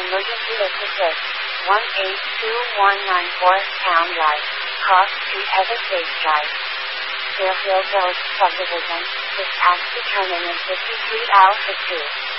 Emergency assist. 182194 Town Drive. Cross Street Everglades Drive. Fairfield Village Subdivision. Dispatch to turn in 53 Alpha 2.